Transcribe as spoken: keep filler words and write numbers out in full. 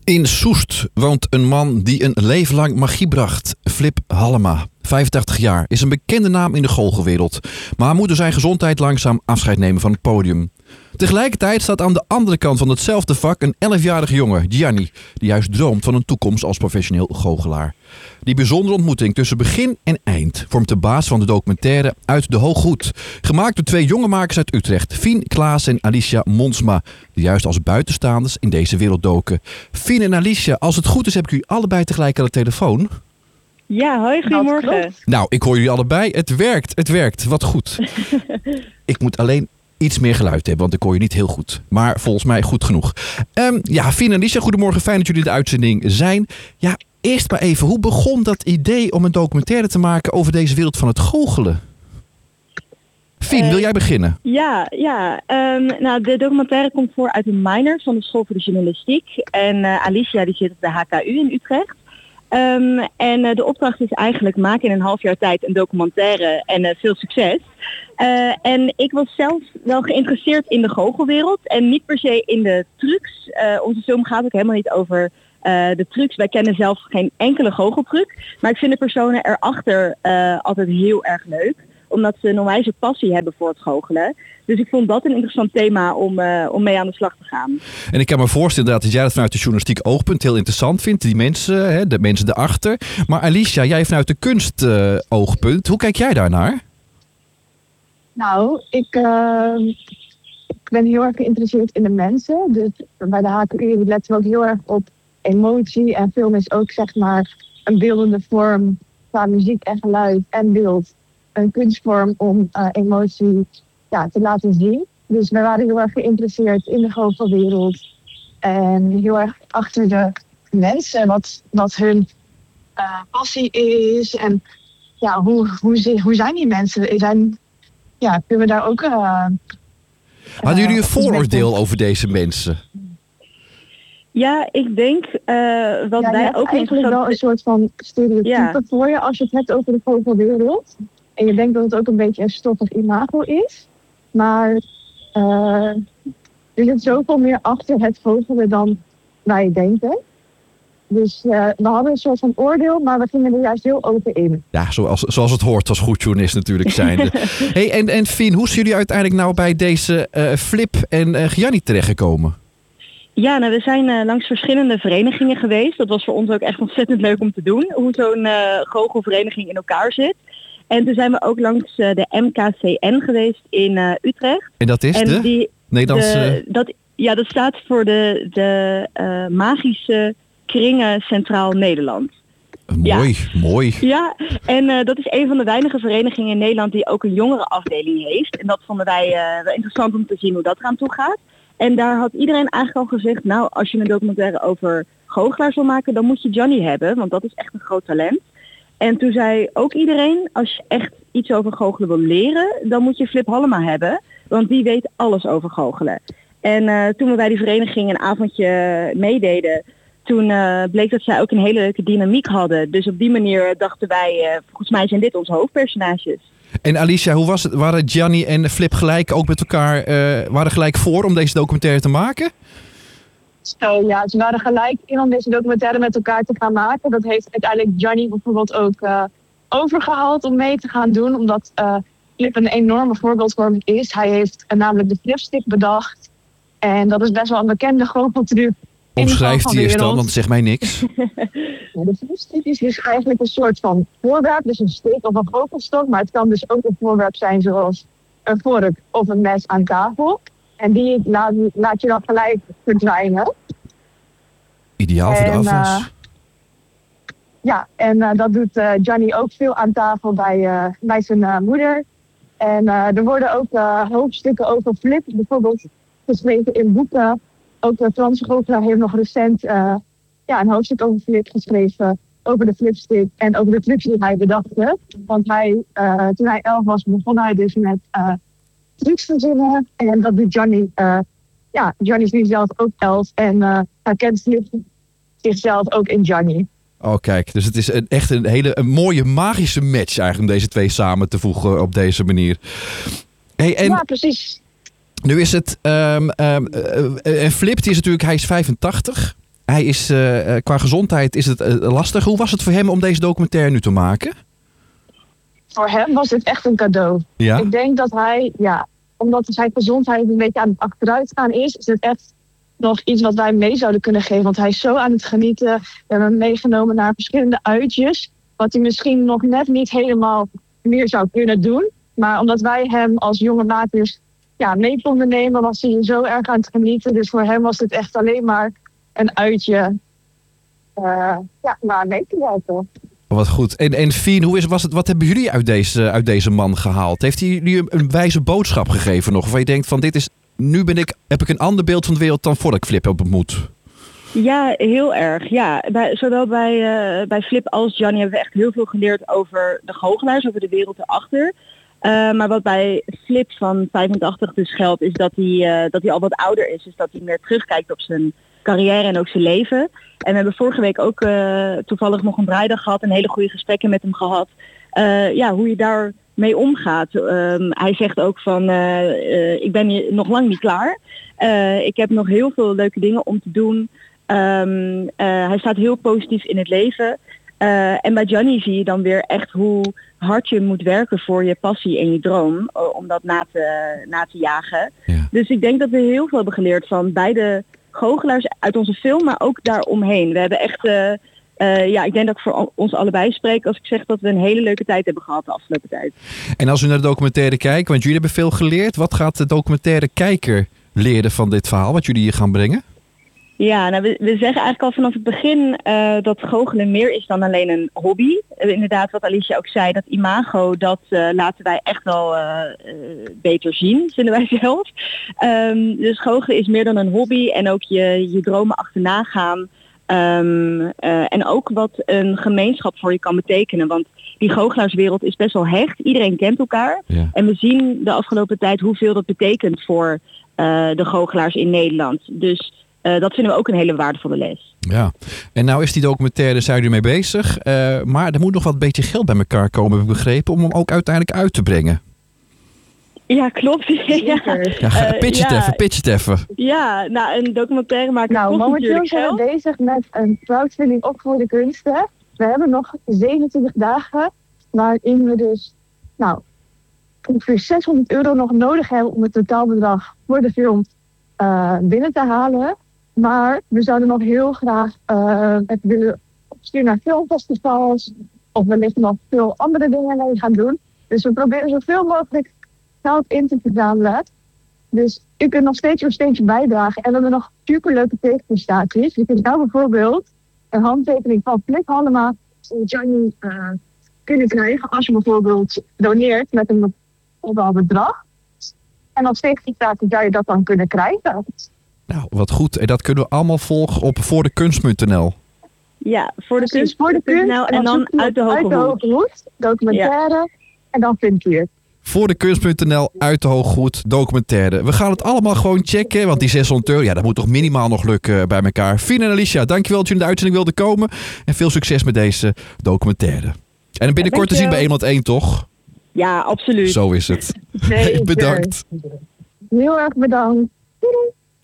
In Soest woont een man die een leven lang magie bracht. Flip Halema, vijfentachtig jaar, is een bekende naam in de goochelwereld. Maar moet door zijn gezondheid langzaam afscheid nemen van het podium. Tegelijkertijd staat aan de andere kant van hetzelfde vak een elfjarige jongen, Gianni, die juist droomt van een toekomst als professioneel goochelaar. Die bijzondere ontmoeting tussen begin en eind vormt de baas van de documentaire Uit de Hooghoed. Gemaakt door twee jonge makers uit Utrecht, Fien Klaas en Alicia Monsma, die juist als buitenstaanders in deze wereld doken. Fien en Alicia, als het goed is heb ik jullie allebei tegelijk aan de telefoon. Ja, hoi, goedemorgen. Nou, ik hoor jullie allebei. Het werkt, het werkt. Wat goed. Ik moet alleen iets meer geluid hebben, want ik hoor je niet heel goed. Maar volgens mij goed genoeg. Um, ja, Fien en Alicia, goedemorgen. Fijn dat jullie in de uitzending zijn. Ja, eerst maar even, hoe begon dat idee om een documentaire te maken over deze wereld van het goochelen? Fien, uh, wil jij beginnen? Ja, ja. Um, nou, de documentaire komt voor uit een minor van de School voor de Journalistiek. En uh, Alicia die zit op de H K U in Utrecht. Um, en uh, de opdracht is eigenlijk maken in een half jaar tijd een documentaire en uh, veel succes. Uh, en ik was zelf wel geïnteresseerd in de goochelwereld en niet per se in de trucs. Uh, onze film gaat ook helemaal niet over uh, de trucs. Wij kennen zelf geen enkele goocheltruc. Maar ik vind de personen erachter uh, altijd heel erg leuk. Omdat ze een onwijze passie hebben voor het goochelen. Dus ik vond dat een interessant thema om, uh, om mee aan de slag te gaan. En ik kan me voorstellen dat jij dat vanuit de journalistiek oogpunt heel interessant vindt. Die mensen, hè, de mensen erachter. Maar Alicia, jij vanuit de kunst uh, oogpunt. Hoe kijk jij daarnaar? Nou, ik, uh, ik ben heel erg geïnteresseerd in de mensen. Dus bij de H K U letten we ook heel erg op emotie. En film is ook zeg maar een beeldende vorm qua muziek en geluid en beeld. Een kunstvorm om uh, emotie ja, te laten zien. Dus wij waren heel erg geïnteresseerd in de goochelwereld. En heel erg achter de mensen, wat, wat hun uh, passie is. En ja, hoe, hoe, hoe zijn die mensen? Zijn, ja, kunnen we daar ook... Uh, Hadden jullie een vooroordeel over deze mensen? Ja, ik denk uh, wat ja, wij ook eigenlijk wel een soort van stereotype ja. voor je als je het hebt over de goochelwereld. En je denkt dat het ook een beetje een stoffig imago is. Maar uh, er zit zoveel meer achter het goochelen dan wij denken. Dus uh, we hadden een soort van oordeel, maar we gingen er juist heel open in. Ja, zoals, zoals het hoort als goed journalist natuurlijk zijn. Hey, en, en Fien, hoe zijn jullie uiteindelijk nou bij deze uh, Flip en uh, Gianni terechtgekomen? Ja, nou, we zijn uh, langs verschillende verenigingen geweest. Dat was voor ons ook echt ontzettend leuk om te doen. Hoe zo'n uh, goochelvereniging in elkaar zit. En toen zijn we ook langs uh, de M K C N geweest in uh, Utrecht. En dat is en de? Die, Nederlandse... de dat, ja, dat staat voor de, de uh, magische kringen Centraal Nederland. Mooi, ja. mooi. Ja, en uh, dat is een van de weinige verenigingen in Nederland die ook een jongerenafdeling heeft. En dat vonden wij uh, wel interessant om te zien hoe dat eraan toe gaat. En daar had iedereen eigenlijk al gezegd, nou, als je een documentaire over goochelaars wil maken, dan moet je Gianni hebben, want dat is echt een groot talent. En toen zei ook iedereen, als je echt iets over goochelen wil leren, dan moet je Flip Halema hebben, want die weet alles over goochelen. En uh, toen we bij die vereniging een avondje meededen, toen uh, bleek dat zij ook een hele leuke dynamiek hadden. Dus op die manier dachten wij, uh, volgens mij zijn dit onze hoofdpersonages. En Alicia, hoe was het? Waren Gianni en Flip gelijk ook met elkaar, uh, waren gelijk voor om deze documentaire te maken? Zo, ja, ze waren gelijk in om deze documentaire met elkaar te gaan maken. Dat heeft uiteindelijk Gianni bijvoorbeeld ook uh, overgehaald om mee te gaan doen. Omdat uh, Flip een enorme voorbeeldvorming is. Hij heeft uh, namelijk de flipstick bedacht. En dat is best wel een bekende goocheltruc. Omschrijft hij eerst dan, want het zegt mij niks. Ja, de flipstick is dus eigenlijk een soort van voorwerp. Dus een stick of een goochelstok. Maar het kan dus ook een voorwerp zijn zoals een vork of een mes aan tafel. En die laat, laat je dan gelijk verdwijnen. Ideaal voor de afwas. Uh, ja, en uh, dat doet uh, Gianni ook veel aan tafel bij, uh, bij zijn uh, moeder. En uh, er worden ook uh, hoofdstukken over Flip bijvoorbeeld geschreven in boeken. Ook de Franse goochelaar heeft nog recent uh, ja, een hoofdstuk over Flip geschreven. Over de flipstick en over de trucs die hij bedacht heeft. Want hij, uh, toen hij elf was, begon hij dus met... Uh, trucs verzinnen. En dat doet Gianni. Uh, ja, Gianni is nu zelf ook elf. En uh, herkent zichzelf ook in Gianni. Oh, kijk. Dus het is een, echt een hele een mooie magische match eigenlijk om deze twee samen te voegen op deze manier. Hey, en ja, precies. Nu is het... Um, um, uh, uh, Flip, die is natuurlijk, hij is vijfentachtig. hij is uh, qua gezondheid is het uh, lastig. Hoe was het voor hem om deze documentaire nu te maken? Voor hem was het echt een cadeau. Ja? Ik denk dat hij, ja, omdat zijn gezondheid een beetje aan het achteruit gaan is, is het echt nog iets wat wij mee zouden kunnen geven. Want hij is zo aan het genieten. We hebben hem meegenomen naar verschillende uitjes. Wat hij misschien nog net niet helemaal meer zou kunnen doen. Maar omdat wij hem als jonge makers ja, mee konden nemen, was hij zo erg aan het genieten. Dus voor hem was het echt alleen maar een uitje uh, ja, maar mee te werken. Wat goed. En, en Fien, hoe is, was het, wat hebben jullie uit deze, uit deze man gehaald? Heeft hij jullie een, een wijze boodschap gegeven nog? Waar je denkt van dit is, nu ben ik, heb ik een ander beeld van de wereld dan voordat ik Flip heb ontmoet. Ja, heel erg. Ja, bij, zowel bij, uh, bij Flip als Gianni hebben we echt heel veel geleerd over de goochelaars, over de wereld erachter. Uh, maar wat bij Flip van vijfentachtig dus geldt, is dat hij, uh, dat hij al wat ouder is. Dus dat hij meer terugkijkt op zijn carrière en ook zijn leven. En we hebben vorige week ook uh, toevallig nog een draaidag gehad en hele goede gesprekken met hem gehad. Uh, ja, hoe je daar mee omgaat. Um, hij zegt ook van, uh, uh, ik ben hier nog lang niet klaar. Uh, ik heb nog heel veel leuke dingen om te doen. Um, uh, hij staat heel positief in het leven. Uh, en bij Gianni zie je dan weer echt hoe hard je moet werken voor je passie en je droom. Om dat na te, na te jagen. Ja. Dus ik denk dat we heel veel hebben geleerd van beide goochelaars uit onze film, maar ook daaromheen. We hebben echt, uh, uh, ja, ik denk dat ik voor ons allebei spreek als ik zeg dat we een hele leuke tijd hebben gehad de afgelopen tijd. En als u naar de documentaire kijkt, want jullie hebben veel geleerd, wat gaat de documentaire kijker leren van dit verhaal, wat jullie hier gaan brengen? Ja, nou, we, we zeggen eigenlijk al vanaf het begin uh, dat goochelen meer is dan alleen een hobby. Uh, inderdaad, wat Alicia ook zei, dat imago, dat uh, laten wij echt wel uh, uh, beter zien, vinden wij zelf. Um, dus goochelen is meer dan een hobby en ook je, je dromen achterna gaan. Um, uh, en ook wat een gemeenschap voor je kan betekenen. Want die goochelaarswereld is best wel hecht. Iedereen kent elkaar. Ja. En we zien de afgelopen tijd hoeveel dat betekent voor uh, de goochelaars in Nederland. Dus Uh, dat vinden we ook een hele waardevolle les. Ja, en nou is die documentaire, zijn jullie mee bezig. Uh, maar er moet nog wat beetje geld bij elkaar komen, heb ik begrepen, om hem ook uiteindelijk uit te brengen. Ja, klopt. ja, ja, pitch het uh, ja. even, pitch het even. Ja, nou, een documentaire maken nou, kost momenteel natuurlijk zijn we geld. bezig met een crowdfunding op voor de kunsten. We hebben nog zevenentwintig dagen, waarin we dus nou, ongeveer zeshonderd euro nog nodig hebben om het totaalbedrag voor de film uh, binnen te halen. Maar we zouden nog heel graag uh, het willen opsturen naar filmfestivals of wellicht nog veel andere dingen mee gaan doen. Dus we proberen zoveel mogelijk geld in te verzamelen. Dus u kunt nog steeds een steentje bijdragen. En we hebben nog superleuke tegenprestaties. Je kunt nou bijvoorbeeld een handtekening van Flip Hallema en Gianni uh, kunnen krijgen als je bijvoorbeeld doneert met een bepaald bedrag. En als tegenprestatie zou je dat dan kunnen krijgen. Nou, wat goed. En dat kunnen we allemaal volgen op voordekunst punt n l. Ja, voor de kunst voor de kunst en dan, en dan uit de hoge hoed. hoed. Documentaire. Ja. En dan vind je het. voordekunst punt n l, uit de hoge hoed, documentaire. We gaan het allemaal gewoon checken, want die zeshonderd euro, ja, dat moet toch minimaal nog lukken bij elkaar. Fien en Alicia, dankjewel dat jullie in de uitzending wilden komen. En veel succes met deze documentaire. En binnenkort te zien bij één één, toch? Ja, absoluut. Zo is het. Nee, bedankt. Heel erg bedankt. Doei.